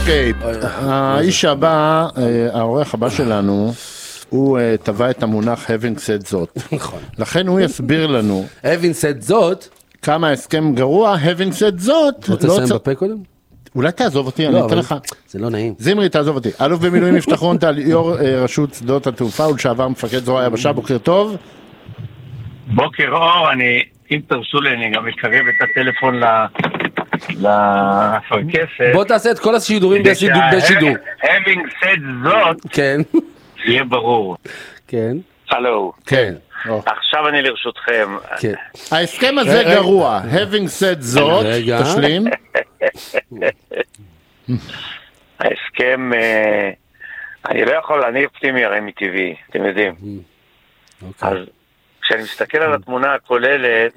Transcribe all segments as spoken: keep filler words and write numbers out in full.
אוקיי, האיש הבא, העורך הבא שלנו, הוא טבע את המונח having said זאת. נכון. לכן הוא יסביר לנו. having said זאת. כמה הסכם גרוע, having said זאת. רוצה לסיים בפה קודם? אולי תעזוב אותי, אני אתן לך. זה לא נעים. זמרי, תעזוב אותי. אלוף במילואים יפתח רון-טל, יו"ר רשות שדות התעופה ולשעבר מפקד זרוע היבשה, בוקר טוב. בוקר אור, אני, אם תרשו לי, אני גם מקרב את הטלפון לפרקסת. בוא תעשה את כל השידורים בשידור. having said זאת, כן. יהיה ברור. כן. הלו. כן. עכשיו אני לרשותכם. כן. ההסכם הזה גרוע, having said זאת, תשלים. ההסכם, אני לא יכול, אני אופטימי הרי מטבעי, אתם יודעים. אז כשאני מסתכל על התמונה הכוללת,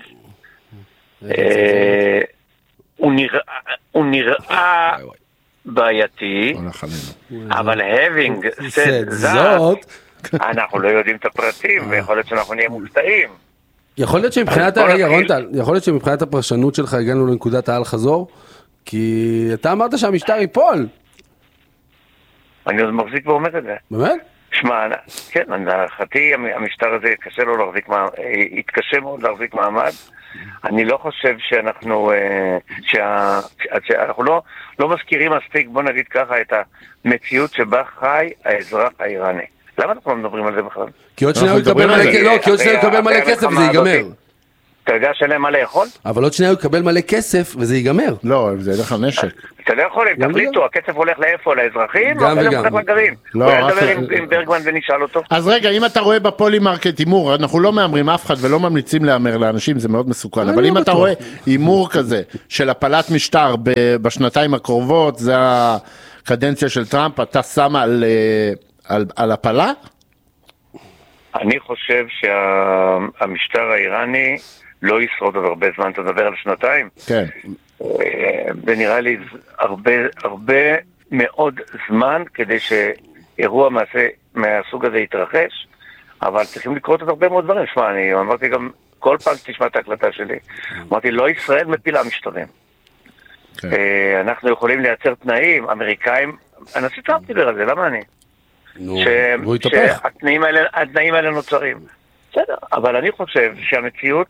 הוא נראה בעייתי, אבל having said זאת, אנחנו לא יודעים את הפרטים, ויכול להיות שאנחנו נהיה מופתעים. יכול להיות שמבחינת, רגע רון-טל, יכול להיות שמבחינת הפרשנות שלך הגענו לנקודת העל חזור, כי אתה אמרת שהמשטר ייפול. אני עוד מחזיק ואומר את זה. באמת? שמע, כן, להערכתי המשטר הזה קשה לו להחזיק, התקשה מאוד להחזיק מעמד. אני לא חושב שאנחנו, שאנחנו לא, לא מזכירים מספיק, בוא נגיד ככה, את המציאות שבה חי האזרח האיראני. למה אנחנו לא מדברים על זה בכלל? כי עוד שניה הוא יקבל מלא כסף וזה ייגמר. אתה יודע שאין להם מה לאכול? אבל עוד שניה הוא יקבל מלא כסף וזה ייגמר. לא, זה ילך לנשק. אתה לא יכול, אם תחליטו, הכסף הולך לאיפה? לאזרחים? גם וגם. הולך לגרעין. אולי נדבר עם ברגמן ונשאל אותו. אז רגע, אם אתה רואה בפולימרקט הימור, אנחנו לא מאמרים אף אחד ולא ממליצים לאמר לאנשים, זה מאוד מסוכן, אבל אם אתה רואה הימור כזה של הפלת משטר בשנתיים הקרובות, זה הקדנציה של טראמפ, אתה שם על הפלה? אני חושב שהמשטר האיראני לא ישרוד עוד הרבה זמן, אתה מדבר על שנתיים? כן. זה נראה לי הרבה, הרבה מאוד זמן כדי שאירוע מעשה מהסוג הזה יתרחש, אבל צריכים לקרות עוד הרבה מאוד דברים. שמע, אני אמרתי גם, כל פעם שתשמע את ההקלטה שלי, אמרתי, לא ישראל מפילה משטרים. כן. אנחנו יכולים לייצר תנאים, אמריקאים, הנשיא טראמפ דיבר על זה, למה אני? נו, הוא יתהפך. שהתנאים האלה נוצרים. בסדר, אבל אני חושב שהמציאות,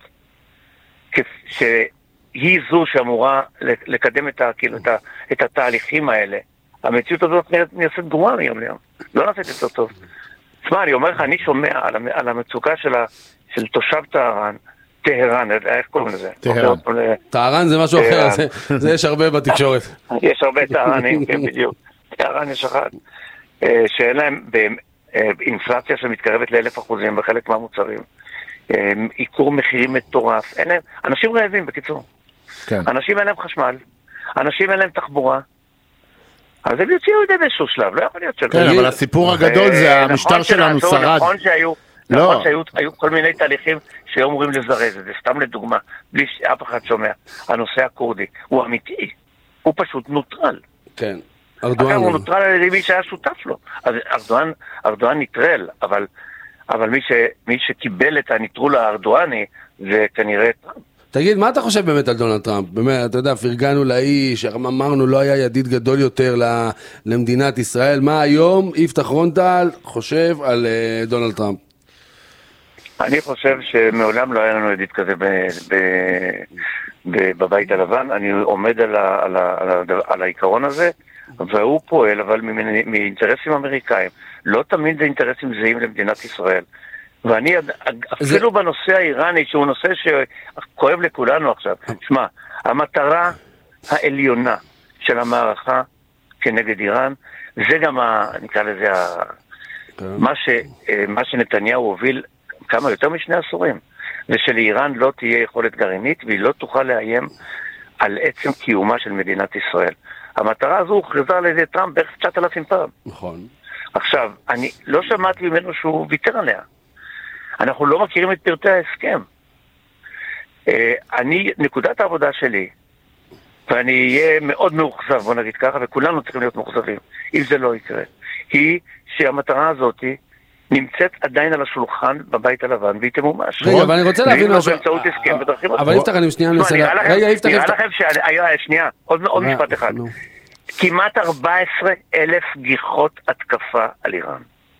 שהיא זו שאמורה לקדם את, כאילו, את, את התהליכים האלה, המציאות הזאת נעשית גרועה מיום ליום. לא נעשית יותר טוב. תשמע, אני אומר לך, אני שומע על, על המצוקה של, ה, של תושב טהרן, טהרן, איך קוראים לזה? טהרן. טהרן זה משהו אחר, זה, זה יש הרבה בתקשורת. יש הרבה טהרנים, כן, בדיוק. טהרן יש אחד. שאין להם באינפלציה שמתקרבת לאלף אחוזים בחלק מהמוצרים. עיקור מחירים מטורף. אין להם, אנשים רעבים בקיצור. כן. אנשים אין להם חשמל, אנשים אין להם תחבורה. אז הם יוציאו את זה באיזשהו שלב, לא יכול להיות שלא. כן, אבל הסיפור הגדול זה המשטר שלנו שרד. נכון שהיו, נכון שהיו כל מיני תהליכים שהיו אמורים לזרז את זה, סתם לדוגמה, בלי שאף אחד שומע. הנושא הקורדי הוא אמיתי, הוא פשוט נוטרל. כן. אגב, הוא נוטרל על ידי מי שהיה שותף לו. אז ארדואן, ארדואן נטרל, אבל, אבל מי, ש, מי שקיבל את הניטרול הארדואני, זה כנראה טראמפ. תגיד, מה אתה חושב באמת על דונלד טראמפ? באמת, אתה יודע, פרגנו לאיש, אמרנו, לא היה ידיד גדול יותר למדינת ישראל. מה היום יפתח רון-טל חושב על uh, דונלד טראמפ? אני חושב שמעולם לא היה לנו ידיד כזה ב, ב, ב, בבית הלבן. אני עומד על, ה, על, ה, על, ה, על העיקרון הזה, והוא פועל, אבל מאינטרסים אמריקאים. לא תמיד זה אינטרסים זהים למדינת ישראל. ואני, אפילו בנושא האיראני, שהוא נושא שכואב לכולנו עכשיו. שמע, המטרה העליונה של המערכה כנגד איראן, זה גם, נקרא לזה, מה שנתניהו הוביל כמה יותר משני עשורים. זה שלאיראן לא תהיה יכולת גרעינית, והיא לא תוכל לאיים על עצם קיומה של מדינת ישראל. המטרה הזו הוכרזה על ידי טראמפ בערך תשעת אלפים פעם. נכון. עכשיו, אני לא שמעתי ממנו שהוא ויתר עליה. אנחנו לא מכירים את פרטי ההסכם. אני, נקודת העבודה שלי, ואני אהיה מאוד מאוכזב, בוא נגיד ככה, וכולנו צריכים להיות מאוכזבים, אם זה לא יקרה, היא שהמטרה הזאת נמצאת עדיין על השולחן בבית הלבן, והיא תמומש. רגע, אבל אני רוצה להבין משהו. באמצעות הסכם בדרכים. אבל יפתח, אני שנייה ננסה. רגע, יפתח, יפתח. נראה לכם שנייה, עוד משפט אחד. כמעט ארבע עשרה אלף גיחות התקפה על איראן.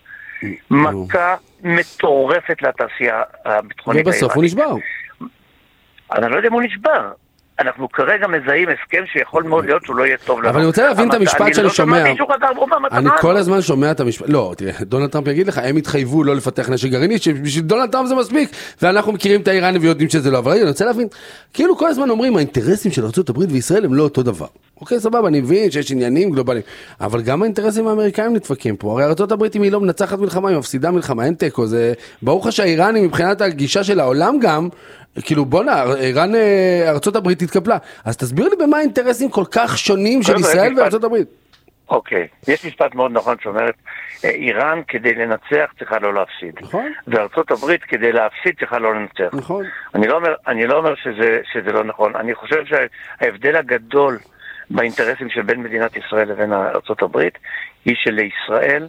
מכה מטורפת לתעשייה הביטחונית. ובסוף הוא נשבר. אני לא יודע אם הוא נשבר. אנחנו כרגע מזהים הסכם שיכול מאוד להיות שהוא לא יהיה טוב לנו. אבל אני רוצה להבין את המשפט שאני שומע. אני כל הזמן שומע את המשפט. לא, תראה, דונלד טראמפ יגיד לך, הם התחייבו לא לפתח נשק גרעיני, שבשביל דונלד טראמפ זה מספיק, ואנחנו מכירים את האיראנים ויודעים שזה לא. אבל רגע, אני רוצה להבין, כאילו כל הזמן אומרים, האינטרסים של ארצות הברית וישראל הם לא אותו דבר. אוקיי, סבבה, אני מבין שיש עניינים גלובליים, אבל גם האינטרסים האמריקאים נדפקים פה. הרי ארצות הברית אם היא לא מנצחת מלחמה, היא מפסידה מלחמה, אין תיקו. זה ברור שהאיראנים מבחינת הגישה של העולם גם, כאילו בונה, איראן, ארצות הברית התקפלה. אז תסביר לי במה האינטרסים כל כך שונים של ישראל וארצות הברית. אוקיי, יש משפט מאוד נכון שאומרת, איראן כדי לנצח צריכה לא להפסיד. נכון. וארצות הברית כדי להפסיד צריכה לא לנצח. נכון. אני לא אומר, אני לא אומר שזה, שזה לא נכון. אני חושב שההבדל הגדול באינטרסים של בין מדינת ישראל לבין ארצות הברית, היא שלישראל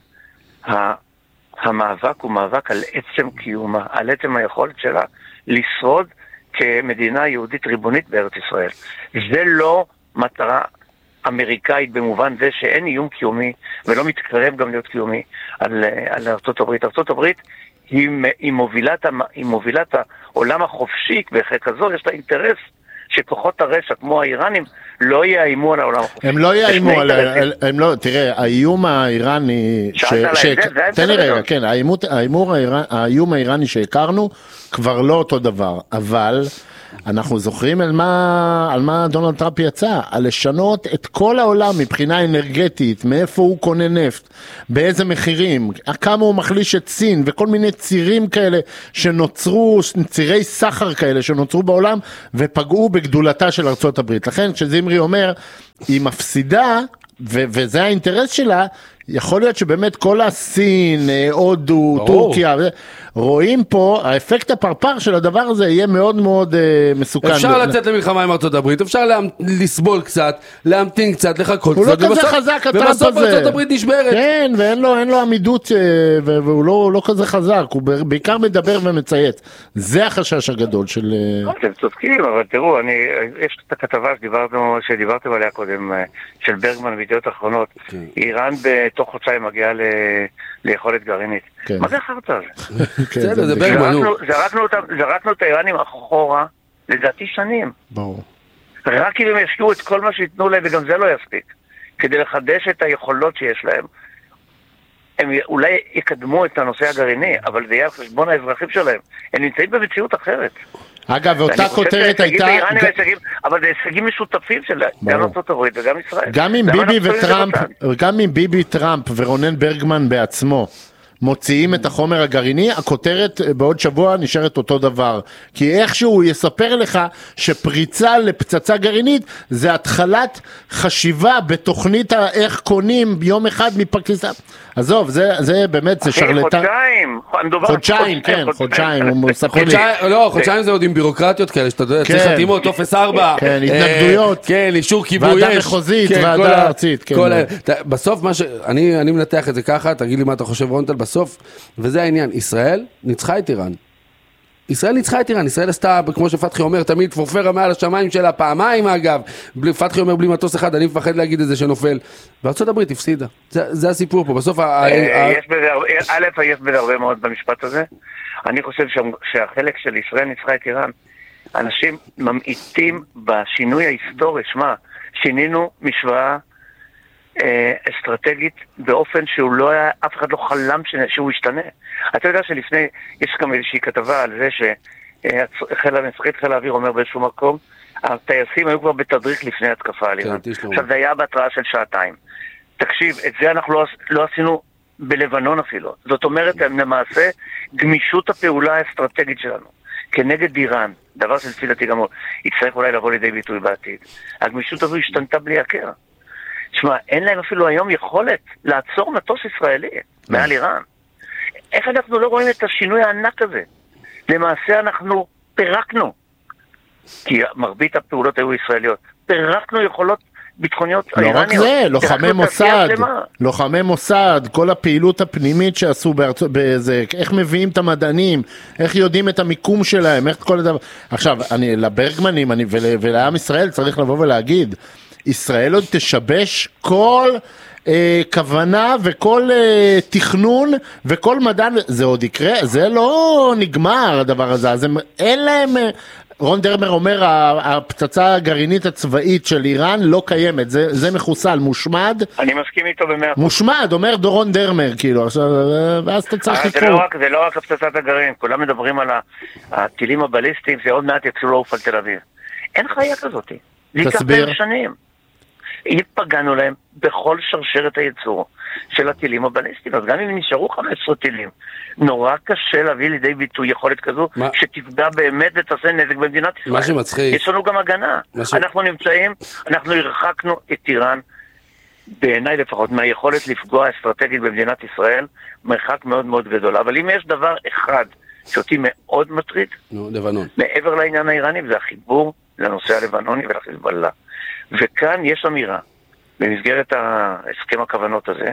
המאבק הוא מאבק על עצם קיומה, על עצם היכולת שלה לשרוד כמדינה יהודית ריבונית בארץ ישראל. זה לא מטרה אמריקאית במובן זה שאין איום קיומי ולא מתקרב גם להיות קיומי על, על ארצות הברית. ארצות הברית היא, היא, מובילת, היא מובילת העולם החופשי, בחלק כזו יש לה אינטרס שכוחות הרשע כמו האיראנים לא יאיימו על העולם החופשי. הם לא יאיימו על, הם לא, תראה, האיום האיראני, תן לי רגע, כן, האיום האיראני שהכרנו כבר לא אותו דבר, אבל אנחנו זוכרים על מה, על מה דונלד טראמפ יצא, על לשנות את כל העולם מבחינה אנרגטית, מאיפה הוא קונה נפט, באיזה מחירים, כמה הוא מחליש את סין, וכל מיני צירים כאלה שנוצרו, צירי סחר כאלה שנוצרו בעולם, ופגעו בגדולתה של ארצות הברית. לכן כשזימרי אומר, היא מפסידה, ו- וזה האינטרס שלה, יכול להיות שבאמת כל הסין, הודו, טורקיה, רואים פה, האפקט הפרפר של הדבר הזה יהיה מאוד מאוד uh, מסוכן. אפשר לצאת למלחמה עם ארצות הברית, אפשר לה, לסבול קצת, להמתין קצת, לחכות הוא קצת. הוא לא כזה חזק, הטראמפ הזה. ובסוף ארצות הברית נשברת. כן, ואין לו, אין לו עמידות, והוא לא, לא כזה חזק, הוא בעיקר מדבר ומצייץ. זה החשש הגדול של... אתם צודקים, אבל תראו, אני, יש את הכתבה שדיברתם, שדיברתם עליה קודם, של ברגמן בידיעות אחרונות. איראן בתוך חודשיים מגיעה ל... ליכולת גרעינית. כן. מה זה החרצה הזה? בסדר, זה ברגמן, נו. זרקנו את האיראנים אחורה, לדעתי שנים. ברור. רק אם הם ישקיעו את כל מה שיתנו להם, וגם זה לא יספיק, כדי לחדש את היכולות שיש להם. הם אולי יקדמו את הנושא הגרעיני, אבל זה יהיה על חשבון האזרחים שלהם. הם נמצאים במציאות אחרת. אגב, ואותה כותרת הייתה... אבל זה הישגים משותפים שלהם, גם ארצות הברית וגם ישראל. גם אם ביבי וטראמפ, גם אם ביבי טראמפ ורונן ברגמן בעצמו מוציאים את החומר הגרעיני, הכותרת בעוד שבוע נשארת אותו דבר. כי איכשהו הוא יספר לך שפריצה לפצצה גרעינית זה התחלת חשיבה בתוכנית איך קונים יום אחד מפקיסטן. עזוב, זה, זה באמת, זה שרלטן. חודשיים. חודשיים, כן, חודשיים. הוא מספר לי. לא, חודשיים זה עוד עם בירוקרטיות כאלה, שאתה יודע, צריך חתימות, טופס ארבע. כן, התנגדויות. כן, אישור כיבוי. ועדה מחוזית, ועדה ארצית. בסוף, אני מנתח את זה ככה, תגיד לי מה אתה חושב רונטל, בסוף, וזה העניין, ישראל ניצחה את איראן. ישראל ניצחה את איראן, ישראל עשתה, כמו שפתחי אומר, תמיד פורפרה מעל השמיים שלה, פעמיים אגב, פתחי אומר בלי מטוס אחד, אני מפחד להגיד את זה שנופל, וארצות הברית הפסידה, זה, זה הסיפור פה, בסוף... יש בזה, א', יש בזה הרבה מאוד במשפט הזה, אני חושב שהחלק של ישראל ניצחה את איראן, אנשים ממעיטים בשינוי ההיסטורי, שמה, שינינו משוואה אסטרטגית באופן שהוא לא היה, אף אחד לא חלם שהוא ישתנה. אתה יודע שלפני, יש גם איזושהי כתבה על זה שחיל המפקד חיל האוויר אומר באיזשהו מקום, הטייסים היו כבר בתדריך לפני התקפה על איראן. עכשיו זה היה בהתראה של שעתיים. תקשיב, את זה אנחנו לא, לא עשינו בלבנון אפילו. זאת אומרת, למעשה, גמישות הפעולה האסטרטגית שלנו כנגד איראן, דבר שלפי דעתי גם יצטרך אולי לבוא לידי ביטוי בעתיד. הגמישות הזו השתנתה בלי הכר. תשמע, אין להם אפילו היום יכולת לעצור מטוס ישראלי מעל איראן. איך אנחנו לא רואים את השינוי הענק הזה? למעשה אנחנו פירקנו, כי מרבית הפעולות היו ישראליות, פירקנו יכולות ביטחוניות איראניות. לא רק זה, לוחמי מוסד, לוחמי מוסד, כל הפעילות הפנימית שעשו בזה, איך מביאים את המדענים, איך יודעים את המיקום שלהם, איך כל הדבר. עכשיו, אני לברגמנים ולעם ישראל צריך לבוא ולהגיד, ישראל עוד תשבש כל אה, כוונה וכל אה, תכנון וכל מדען, זה עוד יקרה, זה לא נגמר הדבר הזה, אז הם, אין להם... אה, רון דרמר אומר, הפצצה הגרעינית הצבאית של איראן לא קיימת, זה, זה מחוסל, מושמד. אני מסכים איתו במאה אחוז. מושמד, אומר דורון דרמר, כאילו, עכשיו, ואז אתה צריך לקרוא. זה לא רק, זה לא רק הפצצת הגרעין, כולם מדברים על הטילים הבליסטיים, שעוד מעט יתחילו לעוף על תל אביב. אין חיה כזאת. תסביר. שנים. פגענו להם בכל שרשרת הייצור של הטילים הבליסטיים, אז גם אם נשארו חמישה עשר טילים, נורא קשה להביא לידי ביטוי יכולת כזו, מה? שתפגע באמת ותעשה נזק במדינת ישראל. מה שמצחיק. יש לנו גם הגנה. ש... אנחנו נמצאים, אנחנו הרחקנו את איראן, בעיניי לפחות, מהיכולת לפגוע אסטרטגית במדינת ישראל, מרחק מאוד מאוד גדול. אבל אם יש דבר אחד שאותי מאוד מטריד, נו, לבנון. מעבר לעניין האיראני, זה החיבור לנושא הלבנוני ולחיזבאללה. וכאן יש אמירה, במסגרת ההסכם הכוונות הזה,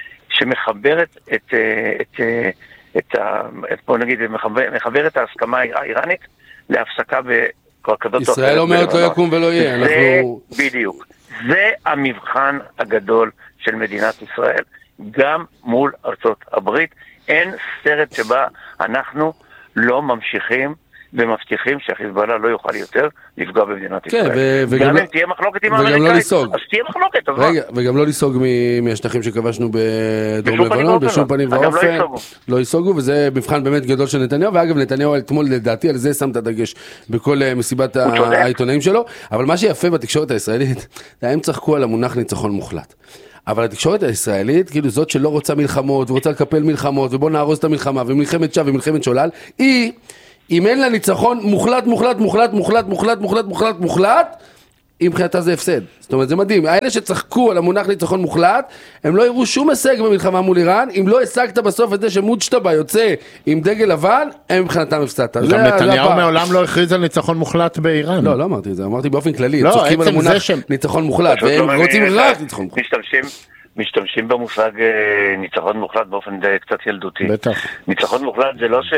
שמחברת את, את, את, את בוא נגיד, מחבר את ההסכמה האיראנית להפסקה בכזאת... ישראל אומרת לא יקום ולא יהיה. זה אנחנו... בדיוק. זה המבחן הגדול של מדינת ישראל, גם מול ארצות הברית. אין סרט שבה אנחנו לא ממשיכים ומבטיחים שהחיזבאללה לא יוכל יותר לפגוע במדינת ישראל. גם אם תהיה מחלוקת עם האמריקאים, אז תהיה מחלוקת. רגע, וגם לא לסוג מהשטחים שכבשנו בדרום לבנון, בשום פנים ואופן. לא יסוגו, וזה מבחן באמת גדול של נתניהו, ואגב נתניהו אתמול לדעתי על זה שם את הדגש בכל מסיבת העיתונאים שלו, אבל מה שיפה בתקשורת הישראלית, הם צחקו על המונח ניצחון מוחלט. אבל התקשורת הישראלית, כאילו זאת שלא רוצה מלחמות, ורוצה לקפל מלחמות, ובוא נהרוס את המלחמה, ומלחמת שווא ומלחמת שולל, היא אם אין לה ניצחון מוחלט, מוחלט, מוחלט, מוחלט, מוחלט, מוחלט, מוחלט, מוחלט, אם מבחינתה זה הפסד. זאת אומרת, זה מדהים. האלה שצחקו על המונח ניצחון מוחלט, הם לא יראו שום הישג במלחמה מול איראן, אם לא השגת בסוף את זה שמוג'טבא יוצא עם דגל לבן, הם מבחינתם הפסדת. גם נתניהו מעולם לא הכריז על ניצחון מוחלט באיראן. לא, לא אמרתי את זה, אמרתי באופן כללי. הם צוחקים על המונח ניצחון מוחלט, והם רוצים רק ניצחון מוחלט. משתמשים במושג ניצחון מוחלט באופן קצת ילדותי. בטח. ניצחון מוחלט זה לא ש...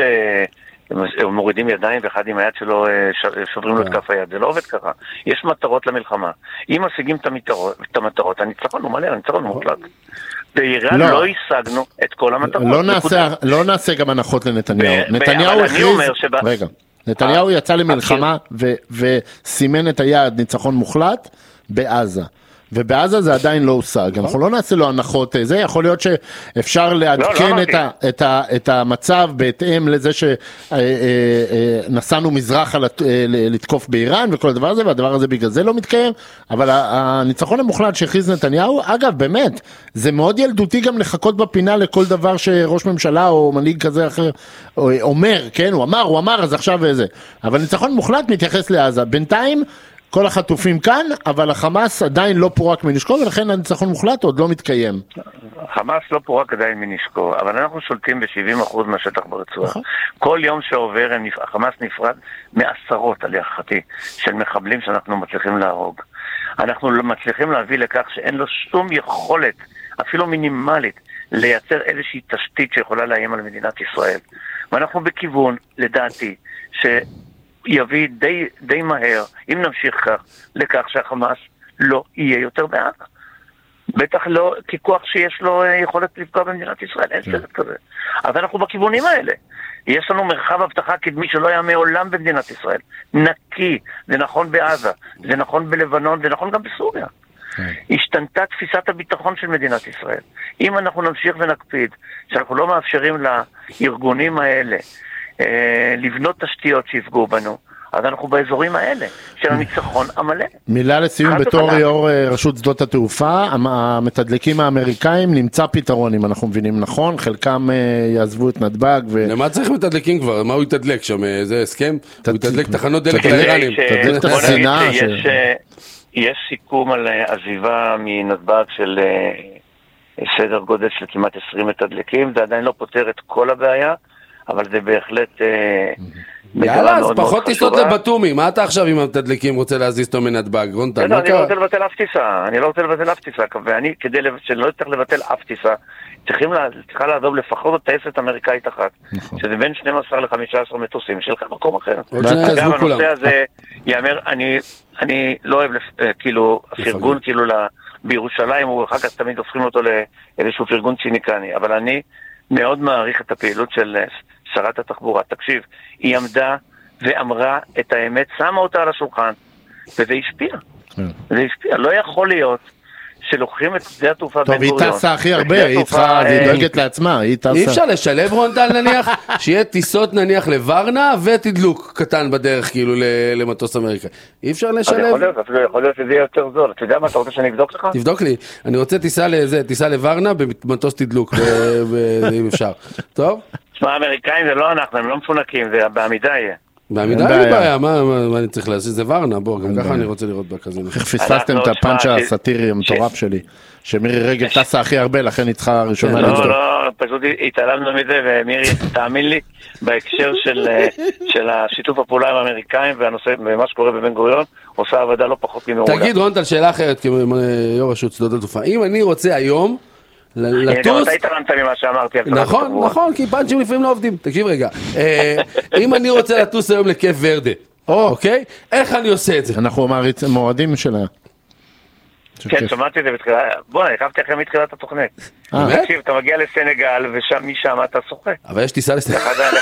הם מורידים ידיים ואחד עם היד שלו שוברים לו את כף היד, זה לא עובד ככה. יש מטרות למלחמה. אם משיגים את המטרות, הניצחון הוא מלא, הניצחון הוא מוחלט. באיראן לא השגנו את כל המטרות. לא נעשה גם הנחות לנתניהו. נתניהו הכריז... רגע, נתניהו יצא למלחמה וסימן את היעד ניצחון מוחלט בעזה. ובעזה זה עדיין לא הושג, אנחנו לא נעשה לו הנחות, זה יכול להיות שאפשר לעדכן את, ה, את, ה, את המצב בהתאם לזה שנסענו מזרחה לתקוף באיראן וכל הדבר הזה, והדבר הזה בגלל זה לא מתקיים, אבל הניצחון המוחלט שהכריז נתניהו, אגב באמת, זה מאוד ילדותי גם לחכות בפינה לכל דבר שראש ממשלה או מנהיג כזה אחר אומר, כן, הוא אמר, הוא אמר, אז עכשיו וזה, אבל ניצחון מוחלט מתייחס לעזה, בינתיים, כל החטופים כאן, אבל החמאס עדיין לא פורק מנשקו, ולכן הניצחון מוחלט עוד לא מתקיים. חמאס לא פורק עדיין מנשקו, אבל אנחנו שולטים ב-שבעים אחוז מהשטח ברצועה. כל יום שעובר, החמאס נפרד מעשרות על יחתי של מחבלים שאנחנו מצליחים להרוג. אנחנו מצליחים להביא לכך שאין לו שום יכולת, אפילו מינימלית, לייצר איזושהי תשתית שיכולה לאיים על מדינת ישראל. ואנחנו בכיוון, לדעתי, ש... יביא די, די מהר, אם נמשיך כך, לכך שהחמאס לא יהיה יותר בעזה. בטח לא ככוח שיש לו יכולת לפגוע במדינת ישראל, אין סרט כזה. אז אנחנו בכיוונים האלה. יש לנו מרחב הבטחה קדמי שלא היה מעולם במדינת ישראל. נקי, זה נכון בעזה, זה נכון בלבנון, זה נכון גם בסוריה. השתנתה תפיסת הביטחון של מדינת ישראל. אם אנחנו נמשיך ונקפיד, שאנחנו לא מאפשרים לארגונים האלה, לבנות תשתיות שיפגעו בנו, אז אנחנו באזורים האלה של הניצחון המלא. מילה לסיום, בתור יו"ר רשות שדות התעופה, המתדלקים האמריקאים נמצא פתרון, אם אנחנו מבינים נכון, חלקם יעזבו את נתב"ג. למה צריך מתדלקים כבר? מה הוא יתדלק שם? זה הסכם? הוא יתדלק תחנות דלק לאיראנים. תדלק את השנאה. יש סיכום על עזיבה מנתב"ג של סדר גודל של כמעט עשרים מתדלקים, זה עדיין לא פותר את כל הבעיה, אבל זה בהחלט יאללה, אז פחות טיסות לבטומי, מה אתה עכשיו עם המתדלקים רוצה להזיז אותו מנתב"ג, רונטל? אני לא רוצה לבטל אף טיסה, אני לא רוצה לבטל אף טיסה, ואני, כדי שלא צריך לבטל אף טיסה, צריכה לעזוב לפחות טייסת אמריקאית אחת, שזה בין שנים עשר ל-חמישה עשר מטוסים, שלך מקום אחר. אגב, הנושא הזה יאמר, אני לא אוהב, כאילו, הפרגון, כאילו, בירושלים, הוא אחר כך תמיד הופכים אותו לאיזשהו פרגון ציניקני, אבל אני מאוד מעריך את הפעילות של שרת התחבורה. תקשיב, היא עמדה ואמרה את האמת, שמה אותה על השולחן, וזה השפיע. זה השפיע. לא יכול להיות שלוקחים את שדה התעופה בן גוריון. טוב, היא טסה הכי הרבה, היא דואגת לעצמה, היא טסה. אי אפשר לשלב, רונטל, נניח, שיהיה טיסות נניח לוורנה ותדלוק קטן בדרך, כאילו, למטוס אמריקה. אי אפשר לשלב. יכול להיות, אפילו יכול להיות שזה יהיה יותר זול. אתה יודע מה, אתה רוצה שאני אבדוק לך? תבדוק לי. אני רוצה טיסה לוורנה במטוס תדלוק, אם אפשר. טוב? תשמע, האמריקאים זה לא אנחנו, הם לא מפונקים, זה בעמידה יהיה. בעמידה אין בעיה, מה אני צריך לעשות? זה ורנה, בוא, גם ככה אני רוצה לראות בקזינו. איך פספסתם את הפאנץ' הסאטירי המטורף שלי, שמירי רגב טסה הכי הרבה, לכן היא צריכה ראשונה לבדוק. לא, לא, פשוט התעלמנו מזה, ומירי, תאמין לי, בהקשר של השיתוף הפעולה עם האמריקאים, ומה שקורה בבן גוריון, עושה עבודה לא פחות ממעולה. תגיד, רונטל, שאלה אחרת, כיו"ר רשות שדות התעופה, אם אני רוצה היום לטוס... אתה התעלמת ממה שאמרתי. נכון, נכון, כי פאנצ'ים לפעמים לא עובדים. תקשיב רגע, אם אני רוצה לטוס היום לקייפ ורדה, אוקיי? איך אני עושה את זה? אנחנו מועדים שלה. כן, שמעתי את זה בתחילה. בוא, הקפתי אחרי מתחילת התוכנית. תקשיב, אתה מגיע לסנגל, ומשם אתה שוחה. אבל יש טיסה לסנגל.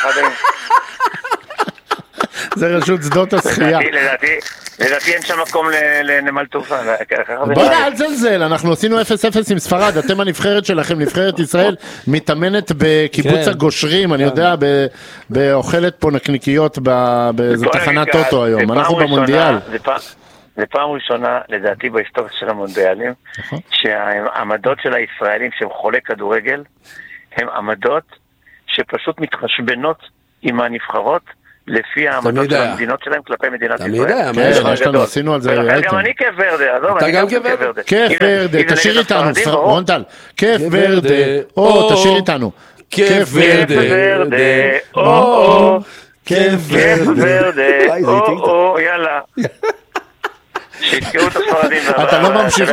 זה רשות שדות השחייה. לדעתי אין שם מקום לנמל תעופה. בוא נעל זלזל, אנחנו עשינו אפס אפס עם ספרד, אתם הנבחרת שלכם, נבחרת ישראל, מתאמנת בקיבוץ הגושרים, אני יודע, באוכלת פה נקניקיות בתחנת טוטו היום, אנחנו במונדיאל. זה פעם ראשונה, לדעתי, בהיסטוריה של המונדיאלים, שהעמדות של הישראלים שהם חולי כדורגל, הם עמדות שפשוט מתחשבנות עם הנבחרות, לפי העמדות של המדינות שלהם כלפי מדינת ישראל. תמיד היה, כן, יש לנו, עשינו על זה. גם אני כיף ורדה, עזוב, אתה גם כיף ורדה. כיף ורדה, תשאיר איתנו, רונטל. כיף ורדה, או, תשאיר איתנו. כיף ורדה, או, כיף ורדה, או, יאללה. שיתקעו את הספרדים. אתה לא ממשיך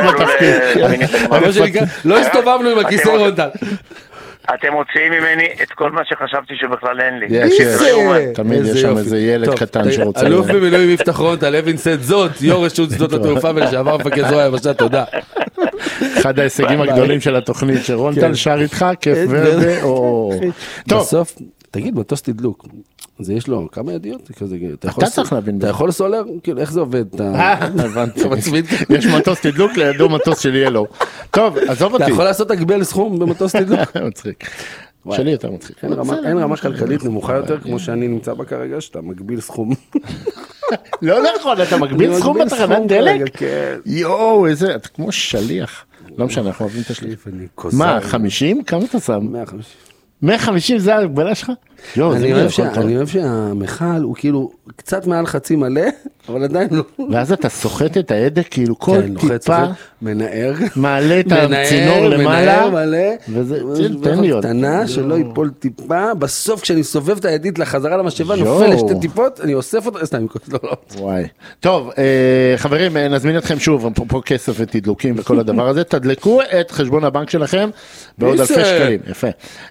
בתפקיד. לא הסתובבנו עם הכיסא, רונטל. אתם מוציאים ממני את כל מה שחשבתי שבכלל אין לי. יש, יש. תמיד יש שם איזה ילד קטן שרוצה... אלוף במילואים יפתח רונטל, לוינסט זאת, יו"ר רשות שדות התעופה ולשעבר מפקד זרוע היבשה, תודה. אחד ההישגים הגדולים של התוכנית, שרונטל שר איתך, כיף ורדה, או... בסוף, תגיד, מטוס תדלוק. זה יש לו כמה ידיעות כזה, אתה צריך להבין. אתה יכול לסולר? כאילו, איך זה עובד? הבנתי. יש מטוס תדלוק לידו מטוס של ילו. טוב, עזוב אותי. אתה יכול לעשות הגבל סכום במטוס תדלוק? מצחיק. שלי יותר מצחיק. אין רמה כלכלית נמוכה יותר, כמו שאני נמצא בה כרגע, שאתה מגביל סכום. לא נכון, אתה מגביל סכום בתחנת דלק? יואו, איזה, אתה כמו שליח. לא משנה, אנחנו אוהבים את השליח. מה, חמישים? כמה אתה שם? מאה וחמישים. מאה וחמישים זה ההגבלה שלך? אני אוהב שהמחל הוא כאילו קצת מעל חצי מלא, אבל עדיין לא. ואז אתה סוחט את העדק, כאילו כל טיפה מנער, מעלה את הצינור למעלה, וזה תן לי עוד. קטנה שלא ייפול טיפה, בסוף כשאני סובב את הידית לחזרה למשאבה, נופל לשתי טיפות, אני אוסף אותה, סתם, לא, לא. וואי. טוב, חברים, נזמין אתכם שוב, פה כסף ותדלוקים וכל הדבר הזה, תדלקו את חשבון הבנק שלכם בעוד אלפי שקלים, יפה.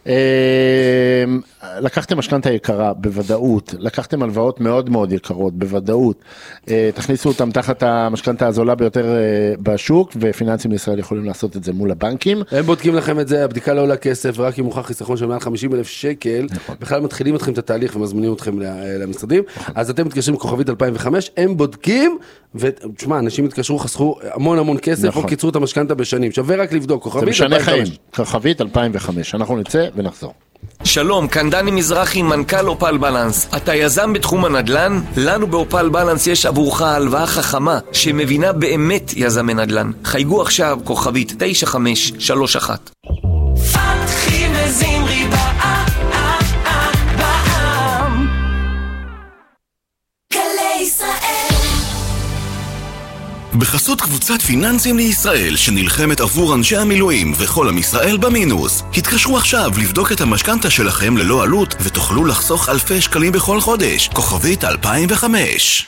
לקחתם משכנתא יקרה בוודאות, לקחתם הלוואות מאוד מאוד יקרות בוודאות, תכניסו אותם תחת המשכנתא הזולה ביותר בשוק, ופיננסים לישראל יכולים לעשות את זה מול הבנקים. הם בודקים לכם את זה, הבדיקה לא עולה כסף, ורק אם מוכח חיסכון של מעל חמישים אלף שקל, בכלל מתחילים אתכם את התהליך ומזמינים אתכם למשרדים, אז אתם מתקשרים לכוכבית אלפיים וחמש, הם בודקים, ותשמע, אנשים התקשרו, חסכו המון המון כסף, או קיצרו את המשכנתא בשנים, שווה רק לבדוק, כוכבית אלפיים וחמש. כוכבית אלפיים וחמש, אנחנו נצא ונחזור. שלום, כאן דני מזרחי, מנכ"ל אופל בלנס. אתה יזם בתחום הנדל"ן? לנו באופל בלנס יש עבורך הלוואה חכמה שמבינה באמת יזמי נדל"ן. חייגו עכשיו כוכבית תשע חמש שלוש אחת. פתחי וזמרי בעם גלי ישראל. בחסות קבוצת פיננסים לישראל שנלחמת עבור אנשי המילואים וכל עם ישראל במינוס. התקשרו עכשיו לבדוק את המשכנתה שלכם ללא עלות ותוכלו לחסוך אלפי שקלים בכל חודש. כוכבית אלפיים וחמש.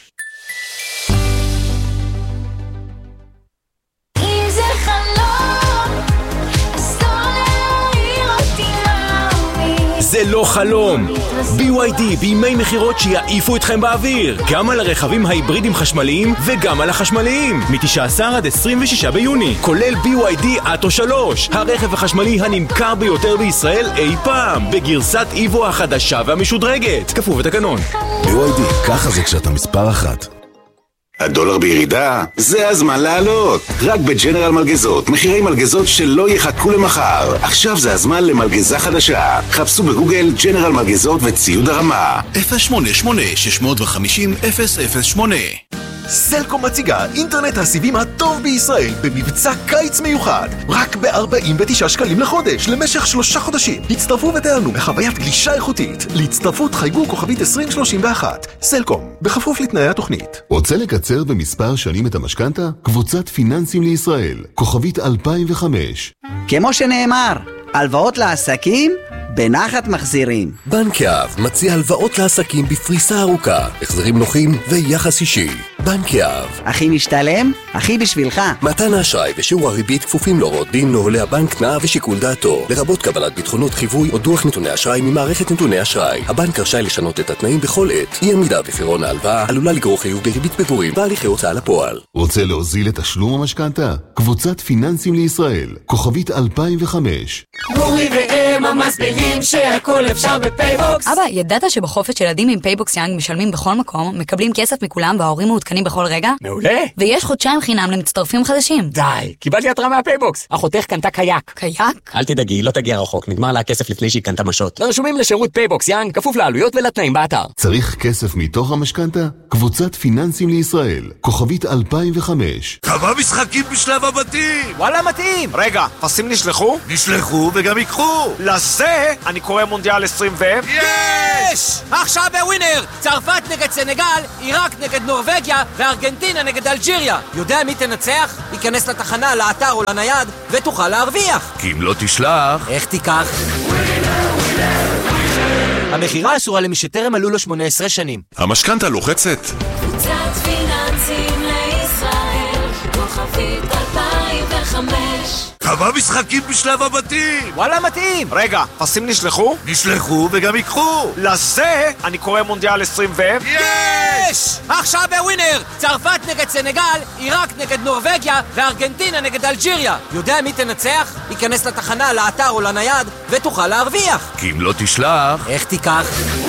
זה לא חלום. בי וואי די בימי מחירות שיעיפו אתכם באוויר, גם על הרכבים ההיברידים חשמליים וגם על החשמליים, מ-תשעה עשר עד עשרים ושישה ביוני, כולל בי וואי די אטו שלוש, הרכב החשמלי הנמכר ביותר בישראל אי פעם, בגרסת איבו החדשה והמשודרגת, כפוף ותקנון. בי וואי די, ככה זה כשאתה מספר אחת. הדולר בירידה? זה הזמן לעלות. רק בג'נרל מלגזות, מחירי מלגזות שלא יחכו למחר. עכשיו זה הזמן למלגזה חדשה. חפשו בגוגל ג'נרל מלגזות וציוד הרמה. אפס שמונה שמונה שש חמש אפס אפס שמונה. סלקום מציגה אינטרנט הסיבים הטוב בישראל במבצע קיץ מיוחד, רק ב-ארבעים ותשעה שקלים לחודש למשך שלושה חודשים. הצטרפו ותענו בחוויית גלישה איכותית. להצטרפות חייגו כוכבית עשרים שלושים ואחת. סלקום, בכפוף לתנאי התוכנית. רוצה לקצר במספר שנים את המשכנתה? קבוצת פיננסים לישראל, כוכבית אלפיים וחמש. כמו שנאמר, הלוואות לעסקים בנחת מחזירים. בנק יהב מציע הלוואות לעסקים בפריסה ארוכה, החזרים נוחים ויחס אישי. בנק יהב. הכי משתלם, הכי בשבילך. מתן האשראי ושיעור הריבית כפופים להוראות דין, נוהלי הבנק, תנאיו ושיקול דעתו, לרבות קבלת ביטחונות חיווי או דוח נתוני אשראי ממערכת נתוני אשראי. הבנק רשאי לשנות את התנאים בכל עת. אי עמידה בפירעון ההלוואה עלולה לגרור חיוב בריבית פיגורים והליכי הוצאה לפועל. רוצה להוזיל את תשלום המשכנתה? קבוצת פיננסים לישראל, כוכבית אלפיים וחמש. גורי ואמה מסבירים שהכל אפשר בפייבוקס. אבא, ידעת שבחופש ילדים עם פייבוקס יאנג משלמים בכל מקום, מקבלים כסף מכולם וההורים מעודכנים בכל רגע? מעולה. ויש חודשיים חינם למצטרפים חדשים. די, קיבלתי התראה מהפייבוקס. אחותך קנתה קייק. קייק? אל תדאגי, לא תגיע רחוק, נגמר לה הכסף לפני שהיא קנתה משות. רשומים לשירות פייבוקס יאנג, כפוף לעלויות ולתנאים באתר. צריך כסף מתוך המשכנתה? קבוצת פיננסים לישראל, כוכבית אלפיים וחמש. כמה משחקים בשלב הבתים! וואלה מתאים! רגע, פסים נשלחו? נשלחו וגם יקחו! לזה אני קורא מונדיאל עשרים ו... יש! עכשיו בווינר! צרפת נגד סנגל, עיראק נגד נורווגיה וארגנטינה נגד אלג'יריה. יודע מי תנצח? ייכנס לתחנה, לאתר או לנייד ותוכל להרוויח. כי אם לא תשלח... איך תיקח? המחירה אסורה למי שטרם מלאו לו שמונה עשרה שנים. המשכנתה לוחצת. קבוצת פיננסים לישראל, כוכבית אלפיים וחמש. כמה משחקים בשלב הבתים! וואלה מתאים! רגע, פסים נשלחו? נשלחו וגם יקחו! לזה אני קורא מונדיאל עשרים ו... יש! עכשיו בווינר! צרפת נגד סנגל, עיראק נגד נורווגיה וארגנטינה נגד אלג'יריה. יודע מי תנצח? ייכנס לתחנה, לאתר או לנייד ותוכל להרוויח. כי אם לא תשלח... איך תיקח?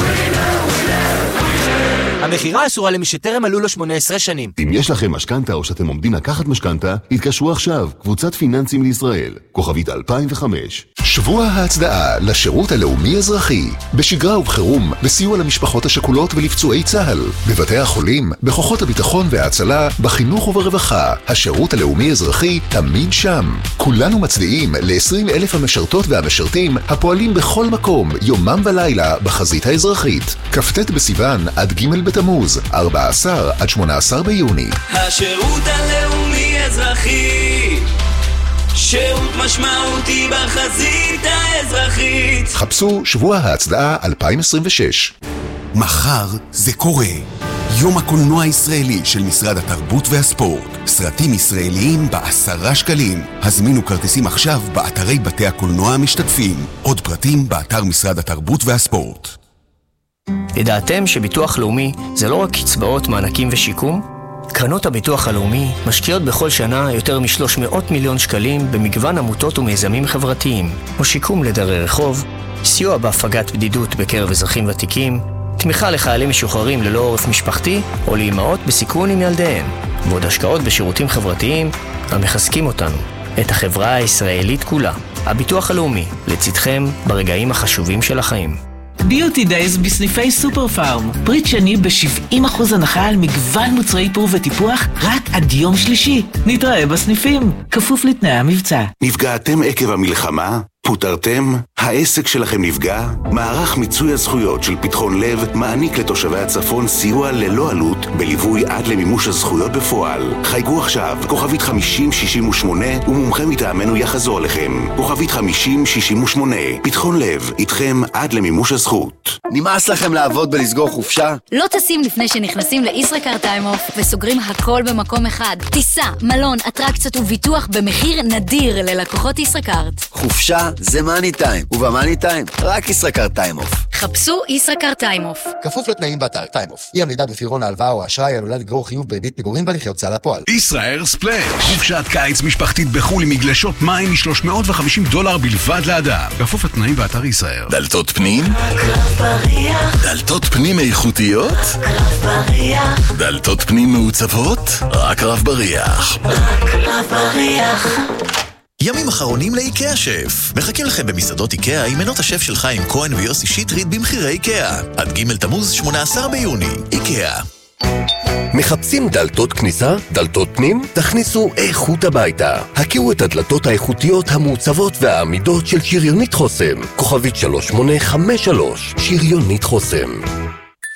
המחירה אסורה למי שטרם מלאו לו שמונה עשרה שנים. אם יש לכם משכנתה או שאתם עומדים לקחת משכנתה, התקשרו עכשיו, קבוצת פיננסים לישראל, כוכבית אלפיים וחמש. שבוע ההצדעה לשירות הלאומי אזרחי, בשגרה ובחירום, בסיוע למשפחות השכולות ולפצועי צה"ל, בבתי החולים, בכוחות הביטחון וההצלה, בחינוך וברווחה. השירות הלאומי אזרחי תמיד שם. כולנו מצדיעים ל-עשרים אלף המשרתות והמשרתים הפועלים בכל מקום, יומם ולילה, בחזית האזרחית. כ"ט בסיוון עד ג' בתמוז, ארבעה עשר עד שמונה עשר ביוני. השירות הלאומי אזרחי, שירות משמעותי בחזית האזרחית. חפשו שבוע ההצדעה אלפיים עשרים ושש. מחר זה קורה. יום הקולנוע הישראלי של משרד התרבות והספורט. סרטים ישראליים בעשרה שקלים. הזמינו כרטיסים עכשיו באתרי בתי הקולנוע המשתתפים. עוד פרטים באתר משרד התרבות והספורט. ידעתם שביטוח לאומי זה לא רק קצבאות, מענקים ושיקום? קרנות הביטוח הלאומי משקיעות בכל שנה יותר מ-שלוש מאות מיליון שקלים במגוון עמותות ומיזמים חברתיים, כמו שיקום לדרי רחוב, סיוע בהפגת בדידות בקרב אזרחים ותיקים, תמיכה לחיילים משוחררים ללא עורף משפחתי או לאימהות בסיכון עם ילדיהם, ועוד השקעות בשירותים חברתיים המחזקים אותנו, את החברה הישראלית כולה. הביטוח הלאומי, לצדכם ברגעים החשובים של החיים. ביוטי דייז בסניפי סופר פארם. פריט שני ב-שבעים אחוז הנחה על מגוון מוצרי איפור וטיפוח רק עד יום שלישי. נתראה בסניפים, כפוף לתנאי המבצע. נפגעתם עקב המלחמה? פוטרתם? העסק שלכם נפגע? מערך מיצוי הזכויות של פתחון לב מעניק לתושבי הצפון סיוע ללא עלות בליווי עד למימוש הזכויות בפועל. חייגו עכשיו, כוכבית חמישים שישים ושמונה ומומחה מטעמנו יחזור לכם. כוכבית חמישים שישים ושמונה, פתחון לב, איתכם עד למימוש הזכות. נמאס לכם לעבוד בלסגור חופשה? לא טסים לפני שנכנסים לישראכרט טיים אוף וסוגרים הכל במקום אחד. טיסה, מלון, אטרקציות וביטוח במחיר נדיר ללקוחות ישראכרט. חופשה זה מאני טיים, ובמאני טיים רק ישראכרט טיים אוף. חפשו ישראכרט טיים אוף. כפוף לתנאים באתר טיים אוף. אי עמידה בפירעון ההלוואה או האשראי עלולה לגרור חיוב בריבית פיגורים בהליכי הוצאה לפועל. ישראל ספלאש, חופשת קיץ משפחתית בחו"ל עם מגלשות מים מ-שלוש מאות וחמישים דולר בלבד לאדם. כפוף לתנאים באתר ישראל. דלתות פנים? דלתות פנים איכותיות? דלתות פנים מעוצבות? רק רב בריח. רק רב בריח. ימים אחרונים לאיקאה שף. מחכים לכם במסעדות איקאה עם מנות השף של חיים כהן ויוסי שטרית במחירי איקאה. עד ג' תמוז שמונה עשר ביוני. איקאה. מחפשים דלתות כניסה? דלתות פנים? תכניסו איכות הביתה. הכירו את הדלתות האיכותיות המעוצבות והעמידות של שריונית חוסם. כוכבית שלוש שמונה חמש שלוש. שריונית חוסם.